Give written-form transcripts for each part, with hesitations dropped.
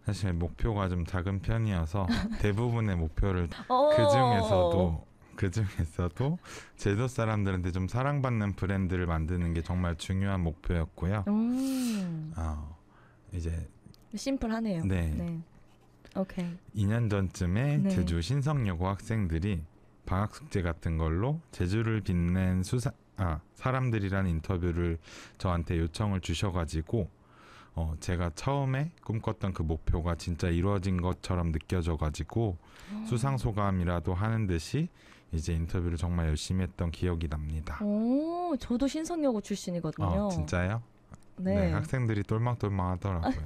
사실 목표가 좀 작은 편이어서 대부분의 목표를 그 어, 중에서도 그 중에서도 제주 사람들한테 좀 사랑받는 브랜드를 만드는 게 정말 중요한 목표였고요. 음, 어, 이제 심플하네요. 네, 네, 오케이. 2년 전쯤에 네. 제주 신성여고 학생들이 방학 숙제 같은 걸로 제주를 빛낸 사람들이란 인터뷰를 저한테 요청을 주셔가지고 제가 처음에 꿈꿨던 그 목표가 진짜 이루어진 것처럼 느껴져가지고 수상 소감이라도 하는 듯이 이제 인터뷰를 정말 열심히 했던 기억이 납니다. 오, 저도 신성여고 출신이거든요. 진짜요? 네, 네. 학생들이 똘망똘망 하더라고요.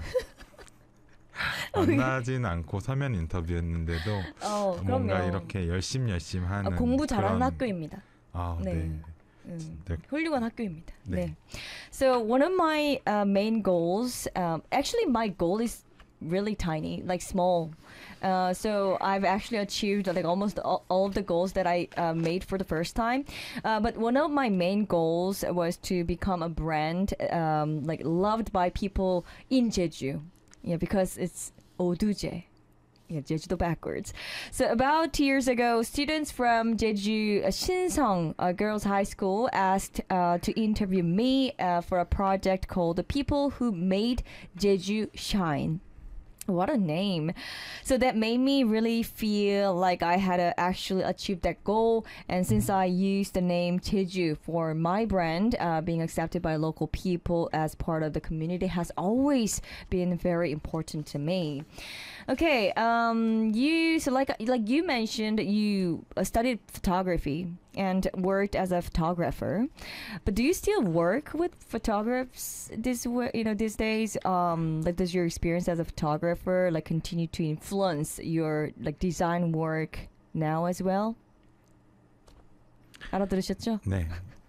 만나진 않고 서면 인터뷰였는데도 뭔가 그럼요. 이렇게 열심히 하는 공부 잘하는 그런 학교입니다. 네. 네, 네, 훌륭한 학교입니다. 네. 네. So one of my main goals, actually my goal is really tiny, like small. So I've actually achieved like almost all of the goals that I made for the first time. But one of my main goals was to become a brand like loved by people in Jeju. Yeah, because it's Oduje. Yeah, Jeju backwards. So about 2 years ago, students from Jeju Shinsong Girls High School asked to interview me for a project called "The People Who Made Jeju Shine." What a name. So that made me really feel like I had actually achieved that goal. And since I used the name Jeju for my brand, being accepted by local people as part of the community has always been very important to me. Okay, you so like you mentioned, you studied photography and worked as a photographer, but do you still work with photographers these days? Like, does your experience as a photographer like continue to influence your like design work now as well? 알아들으셨죠? 네.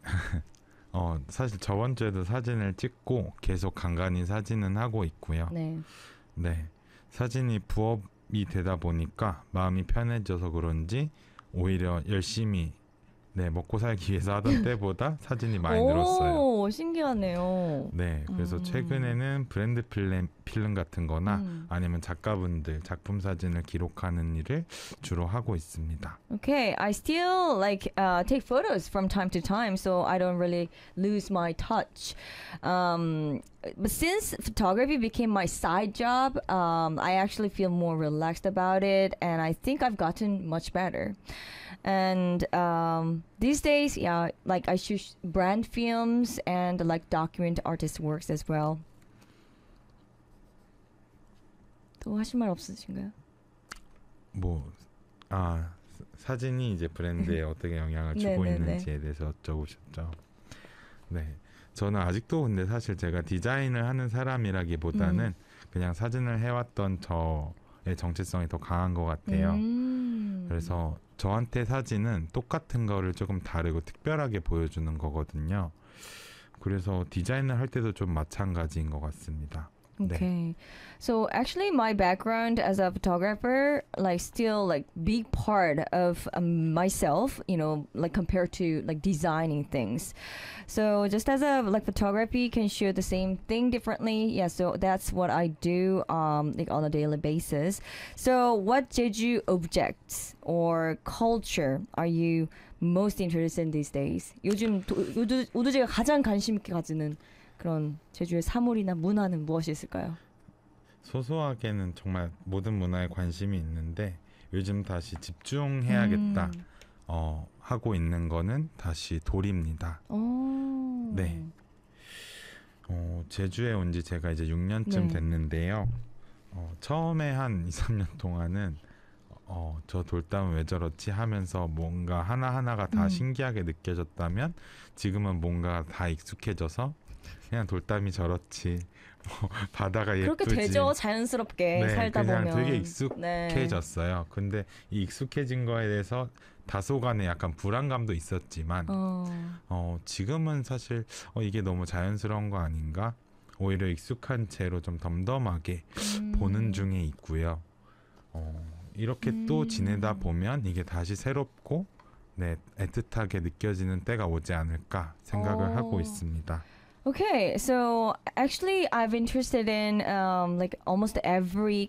사실 저번 주에도 사진을 찍고 계속 간간히 사진은 하고 있고요. 네. 네. 사진이 부업이 되다 보니까 마음이 편해져서 그런지 오히려 열심히 먹고 살기 위해서 하던 때보다 사진이 많이 늘었어요. 오, 신기하네요. 네, 그래서 최근에는 브랜드 필름 같은 거나 아니면 작가분들 작품 사진을 기록하는 일을 주로 하고 있습니다. Okay, I still like take photos from time to time, so I don't really lose my touch. But since photography became my side job, I actually feel more relaxed about it, and I think I've gotten much better. And these days, yeah, like I shoot brand films and like document artist works as well. 또 하실 말 없으신가요? 사진이 이제 브랜드에 어떻게 영향을 주고 네네네. 있는지에 대해서 여쭤보셨죠. 네, 저는 아직도 근데 사실 제가 디자인을 하는 사람이라기보다는 그냥 사진을 해왔던 저의 정체성이 더 강한 것 같아요. 그래서 저한테 사진은 똑같은 거를 조금 다르고 특별하게 보여주는 거거든요. 그래서 디자인을 할 때도 좀 마찬가지인 것 같습니다. 네. Okay. So actually my background as a photographer like still like big part of myself, like compared to like designing things. So just as a like photography can show the same thing differently. Yeah, so that's what I do like on a daily basis. So what Jeju objects or culture are you most interested in these days? 요즘 오두제가 가장 관심 있게 가지는 그런 제주의 사물이나 문화는 무엇이 있을까요? 소소하게는 정말 모든 문화에 관심이 있는데 요즘 다시 집중해야겠다 하고 있는 거는 다시 돌입니다. 네. 제주에 온 지 제가 이제 6년쯤 됐는데요. 처음에 한 2, 3년 동안은 저 돌담은 왜 저렇지 하면서 뭔가 하나하나가 다 신기하게 느껴졌다면 지금은 뭔가 다 익숙해져서 그냥 돌담이 저렇지 바다가 예쁘지 그렇게 되죠. 자연스럽게 살다 그냥 보면 되게 익숙해졌어요. 근데 이 익숙해진 거에 대해서 다소간에 약간 불안감도 있었지만 지금은 사실 이게 너무 자연스러운 거 아닌가? 오히려 익숙한 채로 좀 덤덤하게 보는 중에 있고요. 이렇게 또 지내다 보면 이게 다시 새롭고 애틋하게 느껴지는 때가 오지 않을까 생각을 하고 있습니다. Okay, so actually, I've interested in like almost every